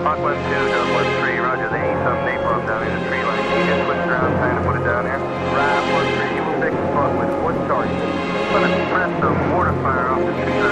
Hawk 1-2, Dub 1-3, roger, they need some napalm down in the tree line. Can you just switch around, kind of put it down here? Right, 1-3, you will take the spot with one target. I'm going to press the mortar fire off the tree